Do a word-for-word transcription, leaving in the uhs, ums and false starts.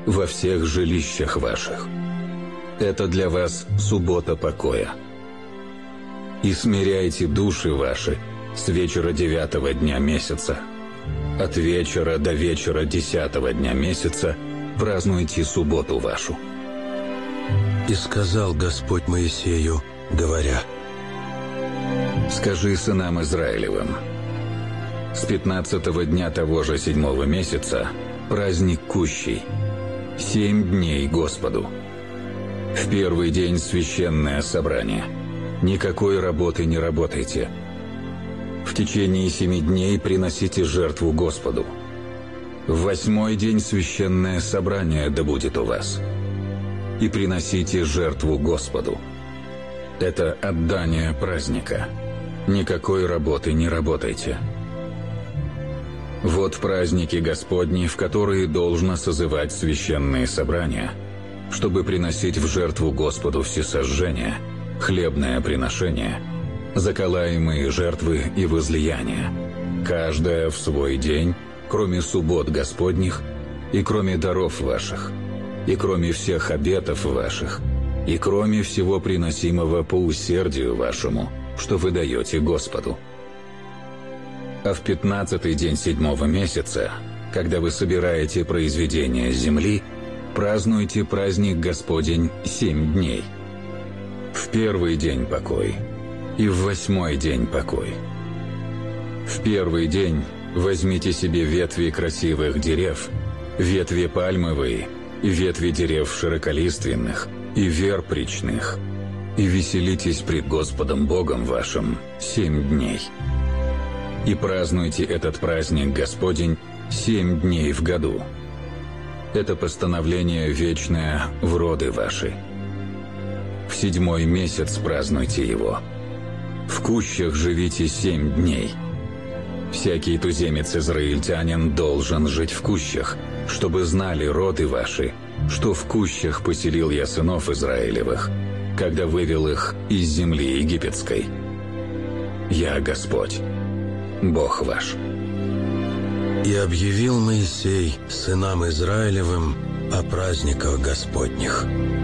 во всех жилищах ваших. Это для вас суббота покоя. И смиряйте души ваши с вечера девятого дня месяца. От вечера до вечера десятого дня месяца празднуйте субботу вашу. И сказал Господь Моисею, говоря: «Скажи сынам Израилевым: с пятнадцатого дня того же седьмого месяца праздник Кущий, семь дней Господу. В первый день священное собрание, никакой работы не работайте. В течение семи дней приносите жертву Господу. В восьмой день священное собрание да будет у вас. И приносите жертву Господу. Это отдание праздника. Никакой работы не работайте. Вот праздники Господни, в которые должно созывать священные собрания, чтобы приносить в жертву Господу всесожжения, хлебное приношение, заколаемые жертвы и возлияния, каждая в свой день, кроме суббот Господних, и кроме даров ваших, и кроме всех обетов ваших, и кроме всего приносимого по усердию вашему, что вы даете Господу. А в пятнадцатый день седьмого месяца, когда вы собираете произведения земли, празднуйте праздник Господень семь дней. В первый день покой, и в восьмой день покой. В первый день возьмите себе ветви красивых дерев, ветви пальмовые, и ветви дерев широколиственных, и верб речных, и веселитесь пред Господом Богом вашим семь дней. И празднуйте этот праздник Господень семь дней в году. Это постановление вечное в роды ваши. В седьмой месяц празднуйте его. В кущах живите семь дней. Всякий туземец-израильтянин должен жить в кущах, чтобы знали роды ваши, что в кущах поселил я сынов Израилевых, когда вывел их из земли египетской. Я Господь, Бог ваш». И объявил Моисей сынам Израилевым о праздниках Господних.